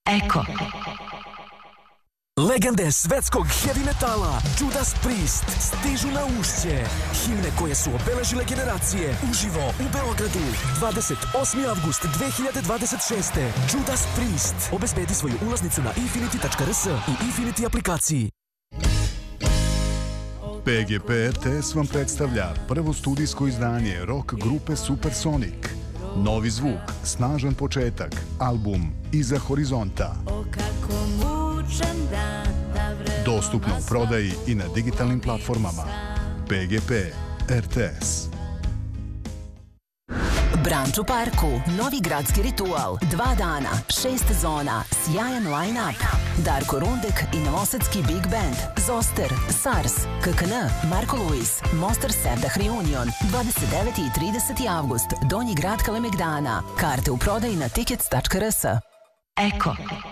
Eko. Legende svetskog heavy metala Judas Priest stižu na Ušće. Himne koje su obeležile generacije uživo u Beogradu 28. avgust 2026. Judas Priest. Obezbedi svoju ulaznicu na infinity.rs i Infinity aplikaciji. PGP RTS vam predstavlja prvo studijsko izdanje rock grupe Supersonic. Novi zvuk, snažan početak, album Iza horizonta. Dostupno u prodaji i na digitalnim platformama. PGP RTS. Branč u parku, novi gradski ritual, 2 dana, 6 zona, sjajan line-up. Darko Rundek i novosadski Big Band, Zoster, Sars, KKN, Marko Luis, Mostar Sevdah Reunion, 29. i 30. avgust, Donji grad Kalemegdana. Karte u prodaji na tickets.rs. Eko.